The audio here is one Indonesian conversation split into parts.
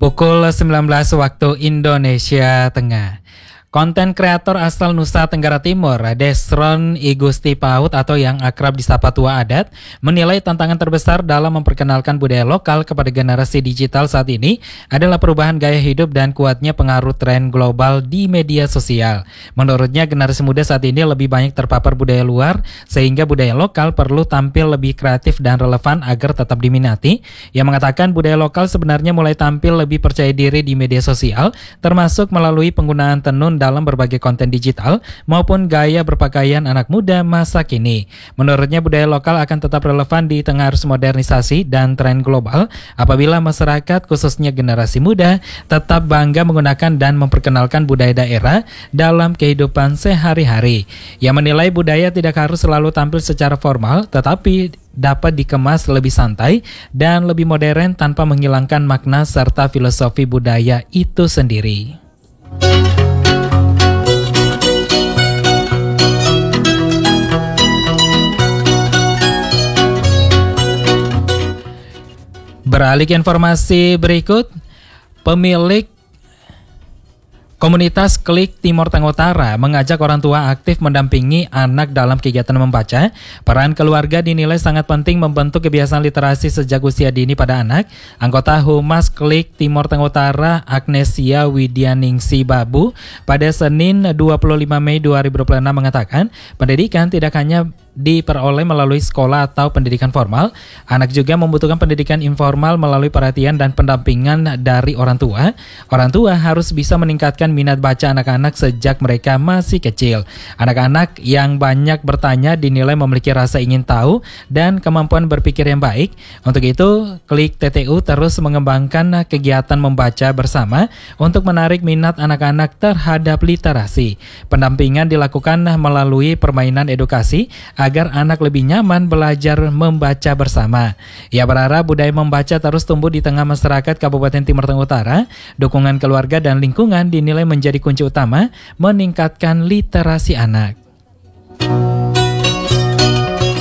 Pukul 19 waktu Indonesia Tengah. Konten kreator asal Nusa Tenggara Timur, Desron Igusti Paut atau yang akrab disapa Tua Adat, menilai tantangan terbesar dalam memperkenalkan budaya lokal kepada generasi digital saat ini adalah perubahan gaya hidup dan kuatnya pengaruh tren global di media sosial. Menurutnya, generasi muda saat ini lebih banyak terpapar budaya luar, sehingga budaya lokal perlu tampil lebih kreatif dan relevan agar tetap diminati. Ia mengatakan budaya lokal sebenarnya mulai tampil lebih percaya diri di media sosial, termasuk melalui penggunaan tenun dalam berbagai konten digital maupun gaya berpakaian anak muda masa kini. Menurutnya, budaya lokal akan tetap relevan di tengah arus modernisasi dan tren global apabila masyarakat khususnya generasi muda tetap bangga menggunakan dan memperkenalkan budaya daerah dalam kehidupan sehari-hari. Ia menilai budaya tidak harus selalu tampil secara formal, tetapi dapat dikemas lebih santai dan lebih modern tanpa menghilangkan makna serta filosofi budaya itu sendiri. Beralih ke informasi berikut, pemilik komunitas Klik Timur Tengah Utara mengajak orang tua aktif mendampingi anak dalam kegiatan membaca. Peran keluarga dinilai sangat penting membentuk kebiasaan literasi sejak usia dini pada anak. Anggota Humas Klik Timur Tengah Utara, Agnesia Widyaningsi Babu, pada Senin 25 Mei 2026 mengatakan, pendidikan tidak hanya diperoleh melalui sekolah atau pendidikan formal, anak juga membutuhkan pendidikan informal melalui perhatian dan pendampingan dari orang tua. Orang tua harus bisa meningkatkan minat baca anak-anak sejak mereka masih kecil. Anak-anak yang banyak bertanya dinilai memiliki rasa ingin tahu dan kemampuan berpikir yang baik. Untuk itu, Klik TTU terus mengembangkan kegiatan membaca bersama untuk menarik minat anak-anak terhadap literasi. Pendampingan dilakukan melalui permainan edukasi agar anak lebih nyaman belajar membaca bersama. Ia berharap budaya membaca terus tumbuh di tengah masyarakat Kabupaten Timur Tengah Utara. Dukungan keluarga dan lingkungan dinilai menjadi kunci utama meningkatkan literasi anak.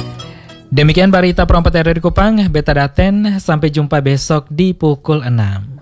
Demikian berita Perompat RRI Kupang, Beta Daten. Sampai jumpa besok di pukul 6.